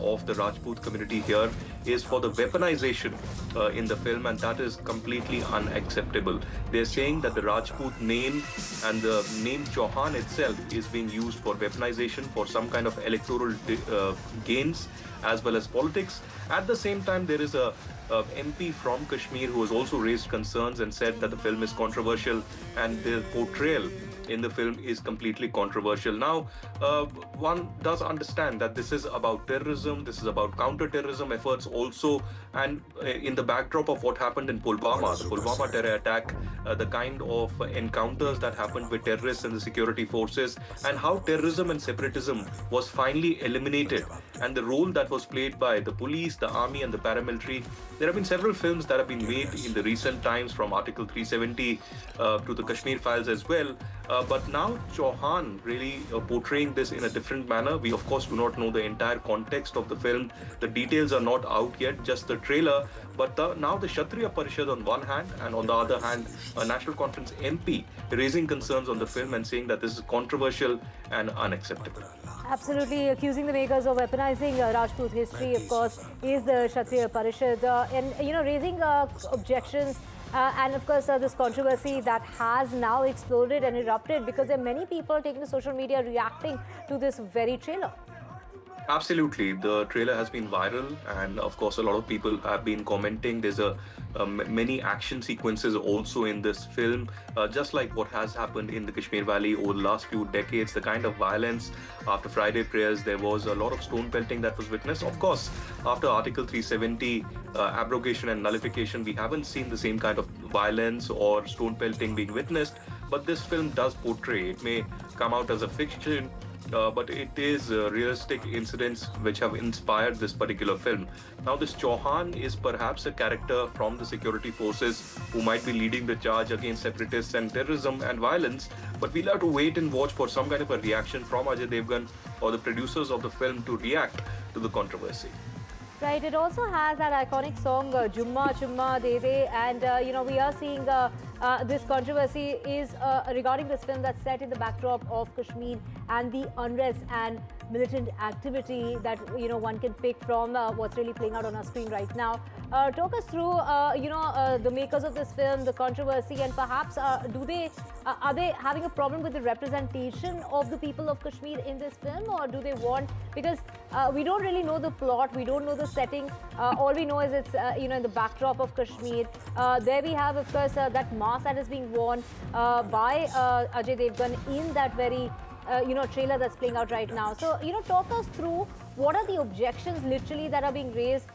of the Rajput community here is for the weaponization in the film, and that is completely unacceptable. They're saying that the Rajput name and the name Chauhan itself is being used for weaponization for some kind of electoral gains as well as politics. At the same time, there is a MP from Kashmir who has also raised concerns and said that the film is controversial and the portrayal in the film is completely controversial. Now, one does understand that this is about terrorism, this is about counter-terrorism efforts also, and in the backdrop of what happened in Pulwama, the Pulwama terror attack, the kind of encounters that happened with terrorists and the security forces, and how terrorism and separatism was finally eliminated, and the role that was played by the police, the army, and the paramilitary. There have been several films that have been made in the recent times, from Article 370 to the Kashmir Files as well. But now Chauhan really portraying this in a different manner. We of course do not know the entire context of the film. The details are not out yet, just the trailer. But now the Kshatriya Parishad on one hand, and on the other hand, a National Conference MP raising concerns on the film and saying that this is controversial and unacceptable. Absolutely, accusing the makers of weaponizing Rajput history, of course, is the Kshatriya Parishad, and raising objections. And of course, this controversy that has now exploded and erupted because there are many people taking to social media reacting to this very trailer. Absolutely. The trailer has been viral, and of course, a lot of people have been commenting. There's many action sequences also in this film, just like what has happened in the Kashmir Valley over the last few decades. The kind of violence after Friday prayers, there was a lot of stone pelting that was witnessed. Of course, after Article 370 abrogation and nullification, we haven't seen the same kind of violence or stone pelting being witnessed. But this film does portray, it may come out as a fiction, but it is realistic incidents which have inspired this particular film. Now, this Chauhan is perhaps a character from the security forces who might be leading the charge against separatists and terrorism and violence, but we'll have to wait and watch for some kind of a reaction from Ajay Devgan or the producers of the film to react to the controversy. Right, it also has that iconic song Jumma Chumma De De, and we are seeing this controversy is regarding this film that's set in the backdrop of Kashmir and the unrest and militant activity that one can pick from what's really playing out on our screen right now. Talk us through the makers of this film, the controversy, and perhaps are they having a problem with the representation of the people of Kashmir in this film, or do they want, because we don't really know the plot, we don't know the setting, all we know is it's in the backdrop of Kashmir. There we have, of course, that mask that is being worn by Ajay Devgan in that very trailer that's playing out right now. So talk us through what are the objections literally that are being raised.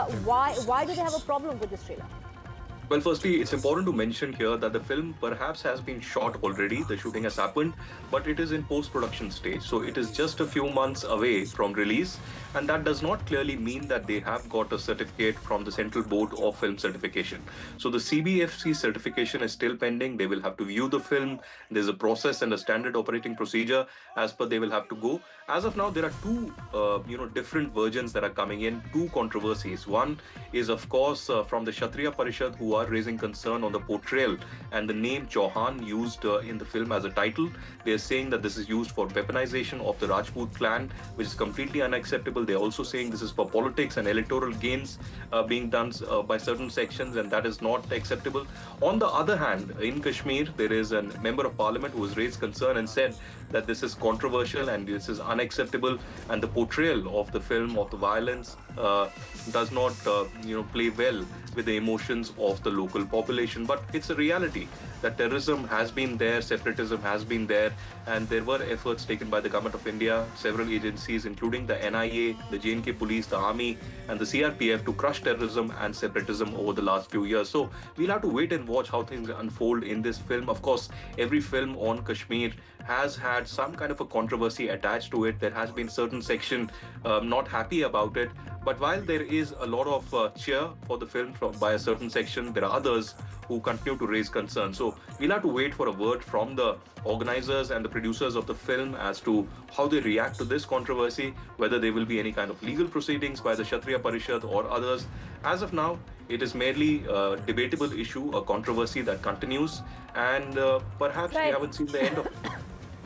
Why do they have a problem with this trailer? Well, firstly, it's important to mention here that the film perhaps has been shot already, the shooting has happened, but it is in post-production stage. So it is just a few months away from release, and that does not clearly mean that they have got a certificate from the Central Board of Film Certification. So the CBFC certification is still pending. They will have to view the film. There's a process and a standard operating procedure as per they will have to go. As of now, there are two, different versions that are coming in, two controversies. One is, of course, from the Kshatriya Parishad, who are raising concern on the portrayal and the name Chauhan used in the film as a title. They are saying that this is used for weaponization of the Rajput clan, which is completely unacceptable. They're also saying this is for politics and electoral gains being done by certain sections, and that is not acceptable. On the other hand, in Kashmir, there is a member of parliament who has raised concern and said that this is controversial and this is unacceptable, and the portrayal of the film, of the violence, does not play well with the emotions of the local population. But it's a reality that terrorism has been there, separatism has been there, and there were efforts taken by the government of India, several agencies, including the NIA, the J&K police, the army, and the CRPF, to crush terrorism and separatism over the last few years. So we'll have to wait and watch how things unfold in this film. Of course, every film on Kashmir has had some kind of a controversy attached to it. There has been certain section not happy about it. But while there is a lot of cheer for the film by a certain section, there are others who continue to raise concerns. So we'll have to wait for a word from the organizers and the producers of the film as to how they react to this controversy, whether there will be any kind of legal proceedings by the Kshatriya Parishad or others. As of now, it is merely a debatable issue, a controversy that continues, and perhaps we haven't seen the end of it. Right,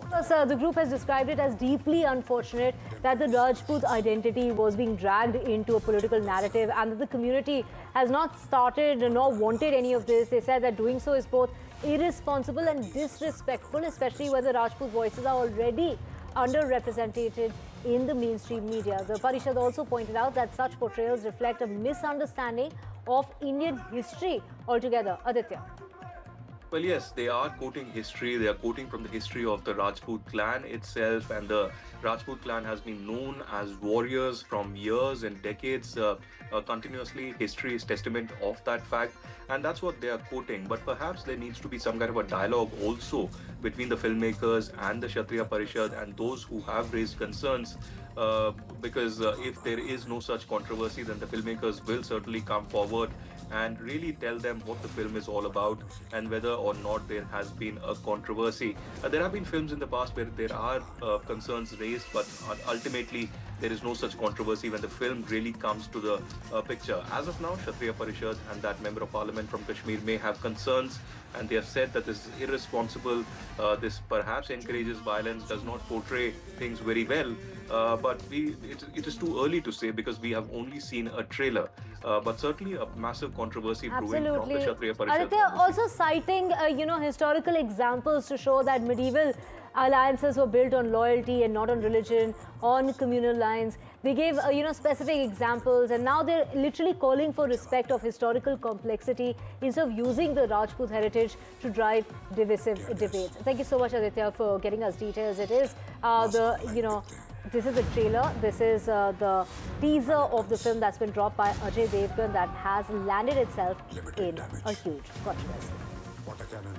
The group has described it as deeply unfortunate that the Rajput identity was being dragged into a political narrative and that the community has not started nor wanted any of this. They said that doing so is both irresponsible and disrespectful, especially when the Rajput voices are already underrepresented in the mainstream media. The Parishad also pointed out that such portrayals reflect a misunderstanding of Indian history altogether. Aditya. Well, yes, they are quoting history. They are quoting from the history of the Rajput clan itself, and the Rajput clan has been known as warriors from years and decades. Continuously, history is testament of that fact, and that's what they are quoting. But perhaps there needs to be some kind of a dialogue also between the filmmakers and the Kshatriya Parishad and those who have raised concerns. Because if there is no such controversy, then the filmmakers will certainly come forward and really tell them what the film is all about and whether or not there has been a controversy. There have been films in the past where there are concerns raised, but ultimately there is no such controversy when the film really comes to the picture. As of now, Kshatriya Parishad and that member of parliament from Kashmir may have concerns, and they have said that this is irresponsible, this perhaps encourages violence, does not portray things very well. But it is too early to say because we have only seen a trailer. But certainly a massive controversy brewing from the Kshatriya Parishad. Aditya, also citing historical examples to show that medieval alliances were built on loyalty and not on religion, on communal lines. They gave specific examples, and now they're literally calling for respect of historical complexity instead of using the Rajput heritage to drive divisive debates. Thank you so much, Aditya, for getting us details. It is this is the trailer. This is the teaser of the film that's been dropped by Ajay Devgan that has landed itself in a huge controversy. What a cannon.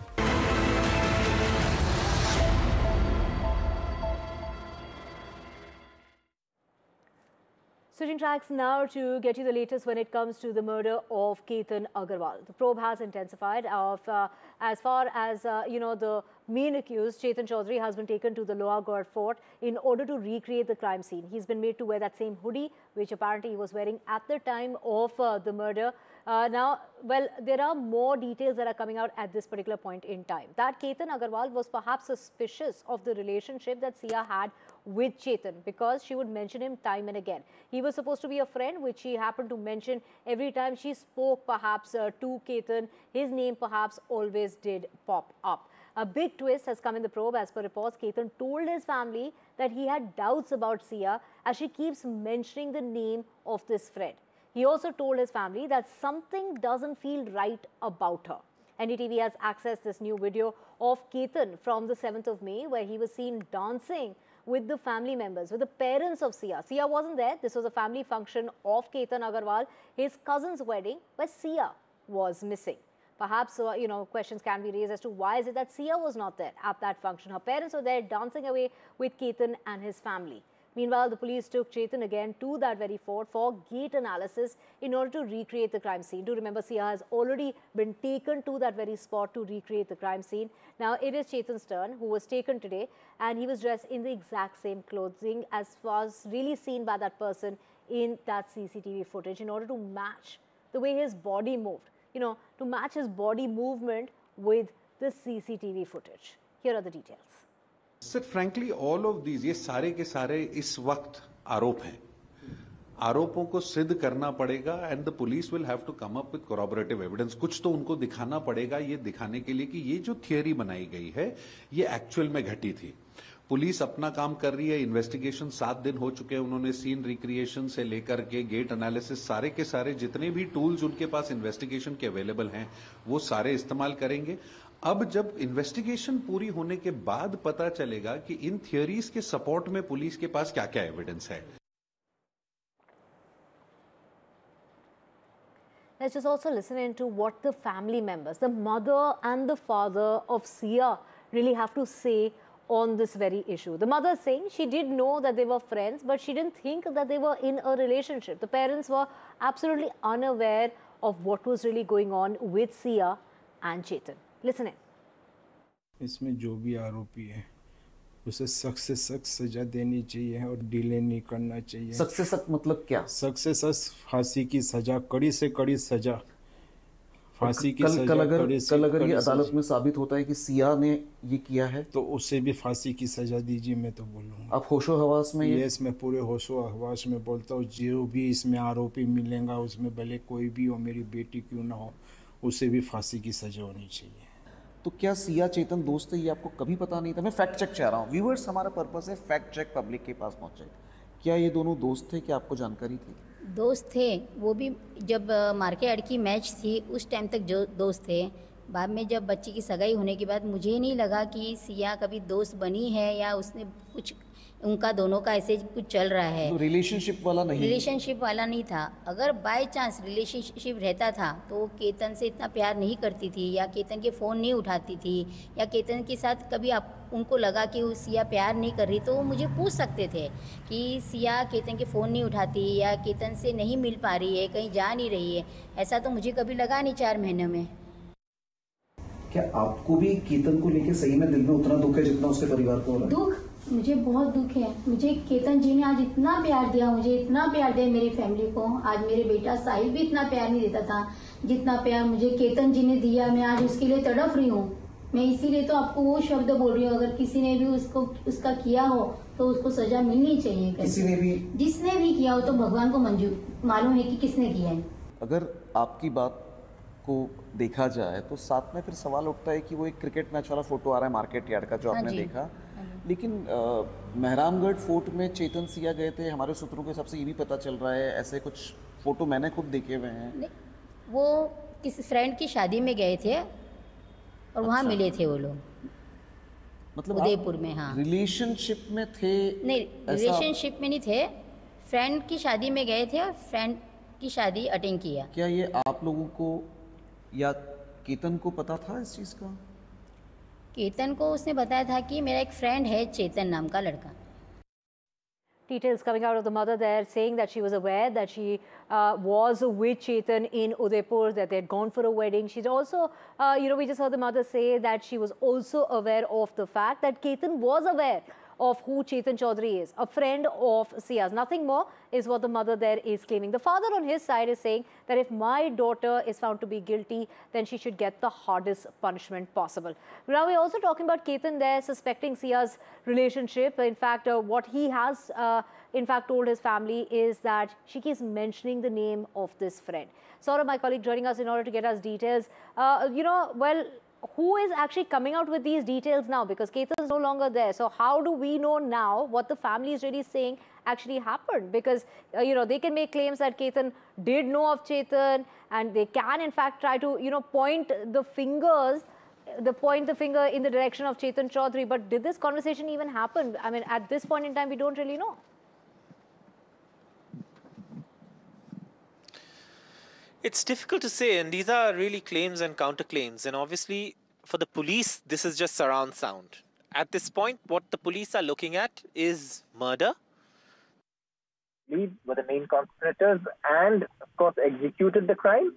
Switching tracks now to get you the latest when it comes to the murder of Ketan Agarwal. The probe has intensified as far as, the main accused, Chetan Chaudhary, has been taken to the Lohargarh Fort in order to recreate the crime scene. He's been made to wear that same hoodie, which apparently he was wearing at the time of the murder. There are more details that are coming out at this particular point in time. That Ketan Agarwal was perhaps suspicious of the relationship that Sia had with Chetan because she would mention him time and again. He was supposed to be a friend, which she happened to mention every time she spoke perhaps to Ketan. His name perhaps always did pop up. A big twist has come in the probe. As per reports, Ketan told his family that he had doubts about Sia as she keeps mentioning the name of this friend. He also told his family that something doesn't feel right about her. NDTV has accessed this new video of Ketan from the 7th of May where he was seen dancing with the family members, with the parents of Sia. Sia wasn't there. This was a family function of Ketan Agarwal, his cousin's wedding, where Sia was missing. Perhaps, questions can be raised as to why is it that Sia was not there at that function. Her parents were there dancing away with Ketan and his family. Meanwhile, the police took Chetan again to that very fort for gate analysis in order to recreate the crime scene. Do remember, Sia has already been taken to that very spot to recreate the crime scene. Now, it is Chetan's turn, who was taken today, and he was dressed in the exact same clothing as was really seen by that person in that CCTV footage in order to match the way his body moved, to match his body movement with the CCTV footage. Here are the details. Sir, frankly, all of these, ये सारे के सारे इस वक्त आरोप हैं. आरोपों को सिद्ध करना पड़ेगा and the police will have to come up with corroborative evidence. कुछ तो उनको दिखाना पड़ेगा ये दिखाने के लिए कि ये जो थियरी बनाई गई है ये एक्चुअल में घटी थी. पुलिस अपना काम कर रही है. इन्वेस्टिगेशन 7 दिन हो चुके हैं. उन्होंने सीन रिक्रिएशन से लेकर के गेट एनालिसिस सारे के सारे जितने भी टूल्स उनके पास इन्वेस्टिगेशन के अवेलेबल हैं वो सारे इस्तेमाल करेंगे. अब जब इन्वेस्टिगेशन पूरी होने के बाद पता चलेगा कि इन थियरीज के सपोर्ट में पुलिस के पास क्या क्या एविडेंस है. Let's just also listen into what the family members, the mother and the father of Sia, really have to say on this very issue. The mother saying she did know that they were friends, but she didn't think that they were in a relationship. The parents were absolutely unaware of what was really going on with Sia and Chetan. Listen in. इसमें जो भी आरोपी है उसे सख्त से सख्त सजा देनी चाहिए और डिले नहीं करना चाहिए. सख्त से सख्त मतलब क्या? सख्त से सख्त फांसी की सजा, कड़ी से कड़ी सजा, फांसी की कल सजा कल अगर कड़े से कल अगर ये कड़े अदालत सजा। में साबित होता है कि सिया ने ये किया है, तो उसे भी फांसी की सजा दीजिए, मैं तो बोलूँगा। आप होशो हवास में ये यस, मैं पूरे होशो हवास में बोलता हूँ, जो भी इसमें आरोपी मिलेगा उसमें भले कोई भी हो, मेरी बेटी क्यों ना हो, उसे भी फांसी की सजा होनी चाहिए। तो क्या सिया चेतन दोस्त है, ये आपको कभी पता नहीं था? मैं फैक्ट चेक चाह रहा हूँ, व्यूअर्स, हमारा पर्पस है फैक्ट चेक पब्लिक के पास पहुँचे। क्या ये दोनों दोस्त थे, क्या आपको जानकारी थी? दोस्त थे, वो भी जब मार्केट की मैच थी उस टाइम तक जो दोस्त थे। बाद में जब बच्ची की सगाई होने के बाद मुझे नहीं लगा कि सिया कभी दोस्त बनी है या उसने कुछ, उनका दोनों का ऐसे कुछ चल रहा है। तो रिलेशनशिप वाला नहीं? रिलेशनशिप वाला नहीं था। अगर बाय चांस रिलेशनशिप रहता था तो वो केतन से इतना प्यार नहीं करती थी, या केतन के फ़ोन नहीं उठाती थी, या केतन के साथ कभी आप उनको लगा कि वो सिया प्यार नहीं कर रही तो वो मुझे पूछ सकते थे कि सिया केतन के फ़ोन नहीं उठाती या केतन से नहीं मिल पा रही है, कहीं जा नहीं रही है। ऐसा तो मुझे कभी लगा नहीं 4 महीने में। क्या आपको भी केतन को लेके सही में दिल में उतना दुख है जितना उसके परिवार को हो रहा है? दुख, मुझे बहुत दुख है। मुझे केतन जी ने आज इतना प्यार दिया, मुझे इतना प्यार दिया मेरी फैमिली को। आज मेरे बेटा साहिल भी इतना प्यार नहीं देता था जितना प्यार मुझे केतन जी ने दिया। मैं आज उसके लिए तड़प रही हूँ। मैं इसीलिए तो आपको वो शब्द बोल रही हूँ, अगर किसी ने भी उसको उसका किया हो तो उसको सजा मिलनी चाहिए। किसी ने भी, जिसने भी किया हो तो भगवान को मंजूर मालूम है कि किसने किया है। अगर आपकी बात को देखा जाए तो साथ में फिर सवाल उठता है कि वो एक क्रिकेट मैच वाला फोटो आ रहा है मार्केट यार्ड का जो हाँ आपने जी, देखा, हाँ जी। लेकिन मेहरामगढ़ फोर्ट में चेतन सिया गए थे, हमारे सूत्रों के हिसाब से ये भी पता चल रहा है। ऐसे कुछ फोटो मैंने खुद देखे हुए हैं। नहीं, वो किसी फ्रेंड की शादी में गए थे और वहाँ अच्छा। मिले थे वो लोग, मतलब उदयपुर में। हाँ, रिलेशनशिप में थे? नहीं, ऐसा- रिलेशनशिप में नहीं थे, फ्रेंड की शादी में गए थे और फ्रेंड की शादी अटेंड किया। क्या ये आप लोगों को या केतन को पता था इस चीज़ का? केतन को उसने बताया था कि मेरा एक फ्रेंड है चेतन नाम का लड़का। Details coming out of the mother there saying that she was aware that she was with Chetan in Udaipur, that they had gone for a wedding. She's also, we just heard the mother say that she was also aware of the fact that Ketan was aware of who Chetan Chaudhary is, a friend of Sia's. Nothing more is what the mother there is claiming. The father on his side is saying that if my daughter is found to be guilty, then she should get the hardest punishment possible. Now we're also talking about Ketan there suspecting Sia's relationship. In fact, what he has in fact told his family is that she keeps mentioning the name of this friend. Saurabh, my colleague, joining us in order to get us details. Who is actually coming out with these details now? Because Ketan is no longer there. So how do we know now what the family is really saying actually happened? Because, they can make claims that Ketan did know of Chetan, and they can, in fact, try to, point the finger in the direction of Chetan Chaudhary. But did this conversation even happen? I mean, at this point in time, we don't really know. It's difficult to say, and these are really claims and counterclaims. And obviously, for the police, this is just surround sound. At this point, what the police are looking at is murder. Were the main conspirators and, of course, executed the crime.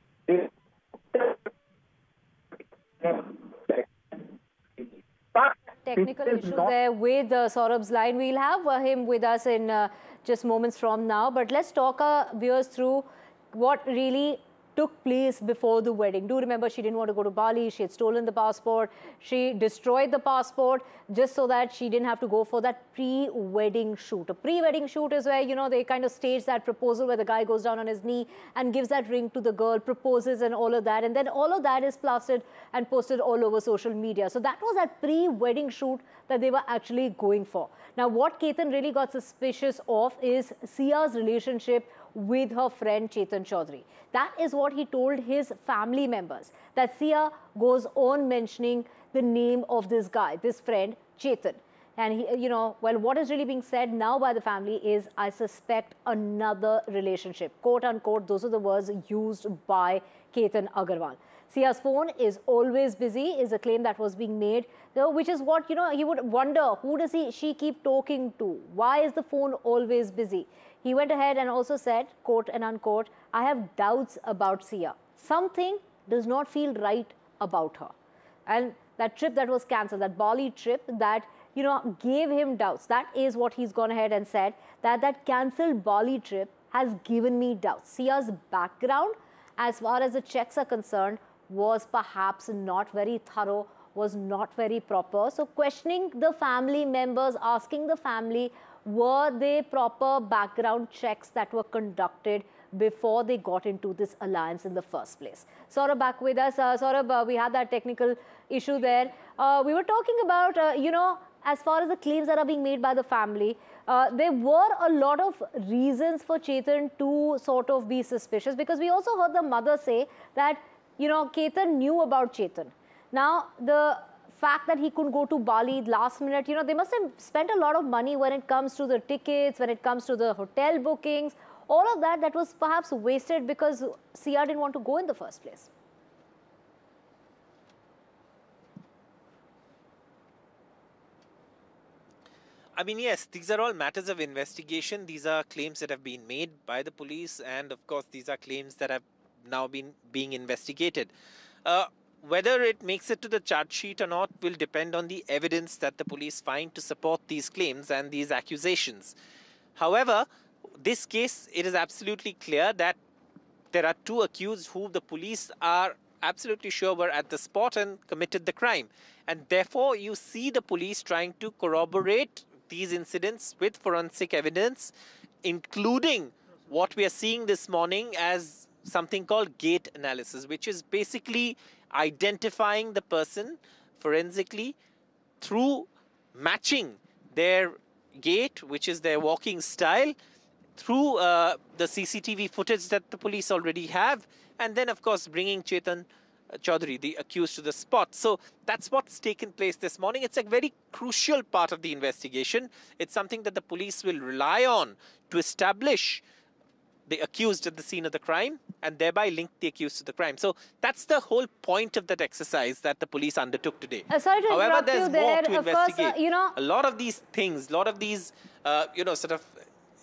Technical issue there with Saurabh's line. We'll have him with us in just moments from now. But let's talk viewers through what really took place before the wedding. Do remember, she didn't want to go to Bali. She had stolen the passport. She destroyed the passport just so that she didn't have to go for that pre-wedding shoot. A pre-wedding shoot is where, they kind of stage that proposal where the guy goes down on his knee and gives that ring to the girl, proposes and all of that. And then all of that is plastered and posted all over social media. So that was that pre-wedding shoot that they were actually going for. Now, what Ketan really got suspicious of is Sia's relationship with her friend Chetan Chaudhary. That is what he told his family members, that Sia goes on mentioning the name of this guy, this friend Chetan. And he, what is really being said now by the family is, I suspect another relationship. Quote unquote, those are the words used by Ketan Agarwal. Sia's phone is always busy, is a claim that was being made, which is what, he would wonder, who does she keep talking to? Why is the phone always busy? He went ahead and also said, quote and unquote, I have doubts about Sia. Something does not feel right about her. And that trip that was cancelled, that Bali trip that, gave him doubts. That is what he's gone ahead and said, that cancelled Bali trip has given me doubts. Sia's background as far as the checks are concerned, was perhaps not very thorough, was not very proper. So questioning the family members, asking the family, were they proper background checks that were conducted before they got into this alliance in the first place? Saurabh, back with us. Saurabh, we had that technical issue there. We were talking about, you know, as far as the claims that are being made by the family, there were a lot of reasons for Chetan to sort of be suspicious, because we also heard the mother say that, you know, Ketan knew about Chetan. Now, the fact that he couldn't go to Bali last minute, you know, they must have spent a lot of money when it comes to the tickets, when it comes to the hotel bookings, all of that, that was perhaps wasted because Sia didn't want to go in the first place. I mean, yes, these are all matters of investigation. These are claims that have been made by the police, and of course, these are claims that have now been being investigated. Whether it makes it to the charge sheet or not will depend on the evidence that the police find to support these claims and these accusations. However, this case, it is absolutely clear that there are two accused who the police are absolutely sure were at the spot and committed the crime. And therefore, you see the police trying to corroborate these incidents with forensic evidence, including what we are seeing this morning as something called gait analysis, which is basically identifying the person forensically through matching their gait, which is their walking style, through the CCTV footage that the police already have, and then, of course, bringing Chetan Chaudhary, the accused, to the spot. So that's what's taken place this morning. It's a very crucial part of the investigation. It's something that the police will rely on to establish the accused at the scene of the crime and thereby link the accused to the crime. So that's the whole point of that exercise that the police undertook today. Sorry to However, interrupt there's you there. more to Of course, investigate. you know, a lot of these things, a lot of these, sort of...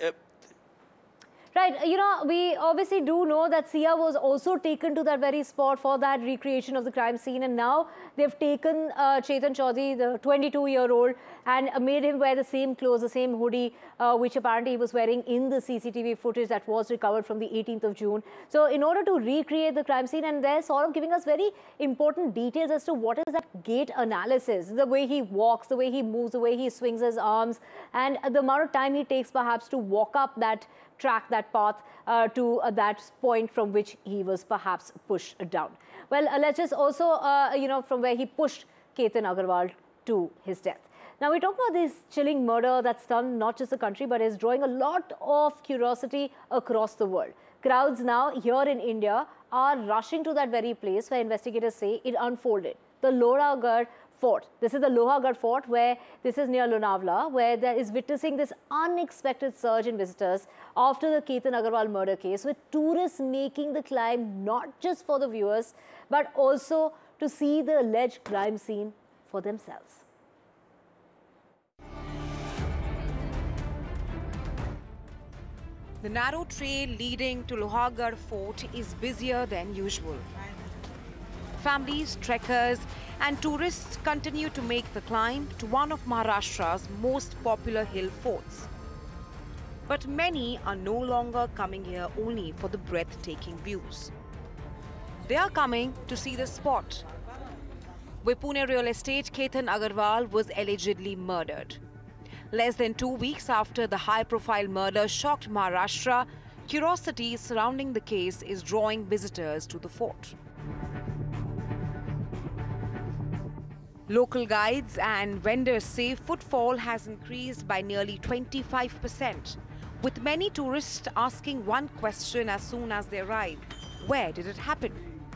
Right, you know, we obviously do know that Sia was also taken to that very spot for that recreation of the crime scene, and now they've taken Chetan Chaudhary, the 22-year-old, and made him wear the same clothes, the same hoodie, which apparently he was wearing in the CCTV footage that was recovered from the 18th of June. So in order to recreate the crime scene, and they're sort of giving us very important details as to what is that gait analysis, the way he walks, the way he moves, the way he swings his arms, and the amount of time he takes perhaps to walk up that track, that path to that point from which he was perhaps pushed down. Well, let's just also, you know, from where he pushed Ketan Agarwal to his death. Now, we talk about this chilling murder that's stunned not just the country, but is drawing a lot of curiosity across the world. Crowds now here in India are rushing to that very place where investigators say it unfolded, the Lohagarh Fort. This is the Lohagarh Fort, where this is near Lonavala, where there is witnessing this unexpected surge in visitors after the Ketan Agarwal murder case, with tourists making the climb not just for the viewers, but also to see the alleged crime scene for themselves. The narrow trail leading to Lohagarh Fort is busier than usual. Families, trekkers and tourists continue to make the climb to one of Maharashtra's most popular hill forts. But many are no longer coming here only for the breathtaking views. They are coming to see the spot where Pune real estate Ketan Agarwal was allegedly murdered. Less than 2 weeks after the high-profile murder shocked Maharashtra, curiosity surrounding the case is drawing visitors to the fort. Local guides and vendors say footfall has increased by nearly 25%, with many tourists asking one question as soon as they arrive: where did it happen?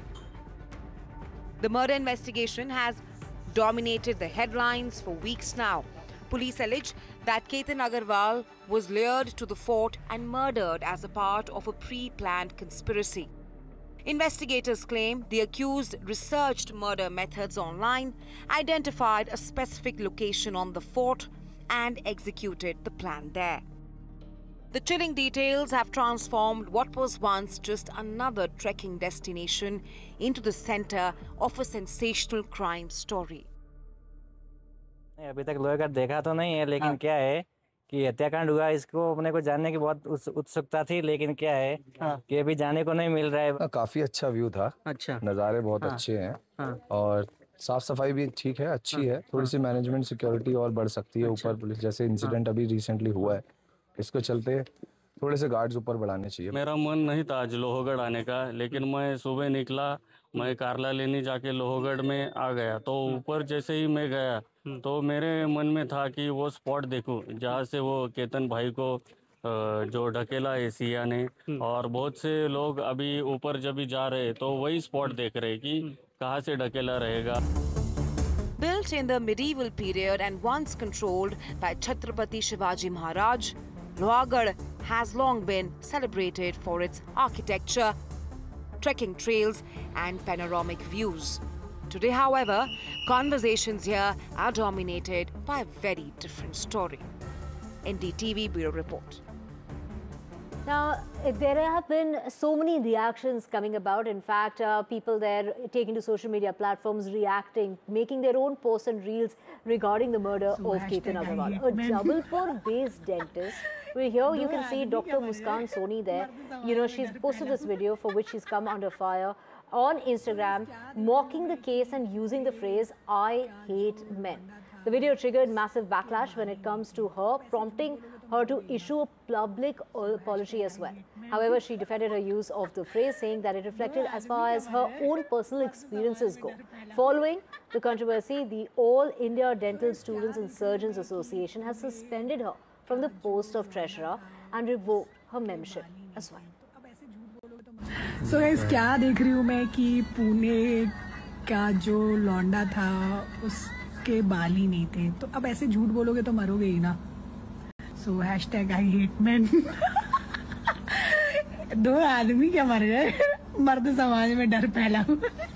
The murder investigation has dominated the headlines for weeks now. Police allege that Ketan Agarwal was lured to the fort and murdered as a part of a pre-planned conspiracy. Investigators claim the accused researched murder methods online, identified a specific location on the fort, and executed the plan there. The chilling details have transformed what was once just another trekking destination into the center of a sensational crime story. अभी तक लोहागढ़ देखा तो नहीं है, लेकिन क्या है कि हत्याकांड हुआ, इसको अपने को जानने की बहुत उत्सुकता थी, लेकिन क्या है कि अभी जाने को नहीं मिल रहा है। काफी अच्छा व्यू था, अच्छा नज़ारे बहुत अच्छे हैं और साफ सफाई भी ठीक है, अच्छी है। थोड़ी सी मैनेजमेंट सिक्योरिटी और बढ़ सकती है ऊपर, पुलिस जैसे इंसिडेंट अभी रिसेंटली हुआ है, इसको चलते थोड़े से गार्ड्स ऊपर बढ़ाने चाहिए। मेरा मन नहीं था आज लोहगढ़ आने का, लेकिन मैं सुबह निकला, मैं कारला लेने जाके लोहगढ़ में आ गया, तो ऊपर जैसे ही मैं गया तो मेरे मन में था कि वो स्पॉट देखूं जहाँ से वो केतन भाई को जो ढकेला है सिया ने, और बहुत से लोग अभी ऊपर जब भी जा रहे तो वही स्पॉट देख रहे कि कहाँ से ढकेला रहेगा। Built in the medieval period and once controlled by Chhatrapati Shivaji Maharaj, Lohagarh has long been celebrated for its architecture, trekking trails and panoramic views. Today, however, conversations here are dominated by a very different story. NDTV Bureau Report. Now, there have been so many reactions coming about. In fact, people there taking to social media platforms, reacting, making their own posts and reels regarding the murder of Ketan Agarwal. A Jabalpur-based dentist. Well, here you can see Dr. Muskan Soni there. You know, she's posted this video for which she's come under fire on Instagram, mocking the case and using the phrase, "I hate men." The video triggered massive backlash when it comes to her, prompting her to issue a public apology as well. However, she defended her use of the phrase, saying that it reflected as far as her own personal experiences go. Following the controversy, the All India Dental Students and Surgeons Association has suspended her from the post of treasurer and revoked her membership as well. So guys, क्या देख रही हूँ मैं कि पुणे का जो लौंडा था उसके बाल ही नहीं थे, तो अब ऐसे झूठ बोलोगे तो मरोगे ही ना। So hashtag I hate men. दो आदमी क्या मर गए, मर्द समाज में डर फैला।